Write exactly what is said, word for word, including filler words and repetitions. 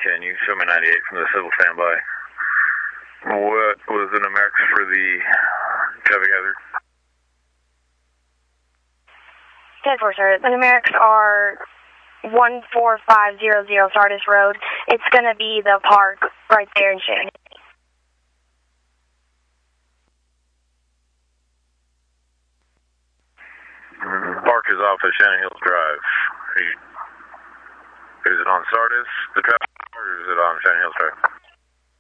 Can you show me ninety-eight from the civil standby? What was the numerics for the traffic hazard? ten four, sir. The numerics are one four five zero zero Sardis Road. It's going to be the park right there in Shannon. Park is off at Shannon Hills Drive. Are you, is it on Sardis, the traffic, or is it on Shannon Hills Drive?